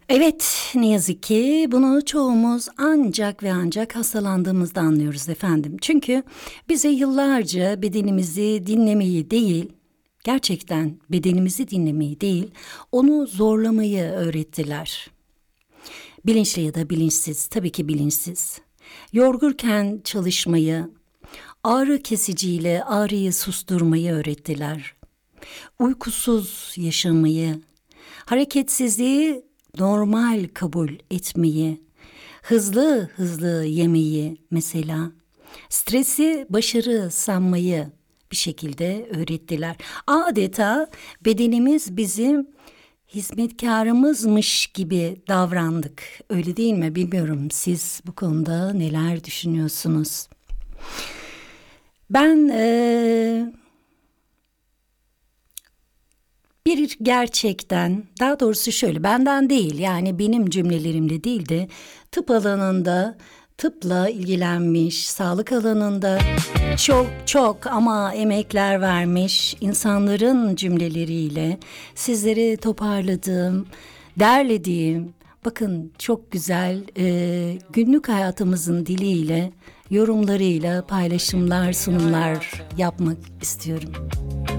Evet, ne yazık ki bunu çoğumuz ancak ve ancak hastalandığımızda anlıyoruz efendim. Çünkü bize yıllarca bedenimizi dinlemeyi değil, gerçekten bedenimizi dinlemeyi değil, onu zorlamayı öğrettiler. Bilinçli ya da bilinçsiz, tabii ki bilinçsiz. Yorgurken çalışmayı, ağrı kesiciyle ağrıyı susturmayı öğrettiler. Uykusuz yaşamayı, hareketsizliği normal kabul etmeyi, hızlı hızlı yemeyi mesela, stresi başarı sanmayı bir şekilde öğrettiler. Adeta bedenimiz bizim hizmetkarımızmış gibi davrandık. Öyle değil mi? Bilmiyorum, siz bu konuda neler düşünüyorsunuz? Ben bir gerçekten, daha doğrusu şöyle, benden değil, yani benim cümlelerimde değil de tıp alanında, tıpla ilgilenmiş, sağlık alanında çok çok ama emekler vermiş insanların cümleleriyle sizleri toparladığım, derlediğim, bakın çok güzel, günlük hayatımızın diliyle, yorumlarıyla paylaşımlar, sunumlar yapmak istiyorum.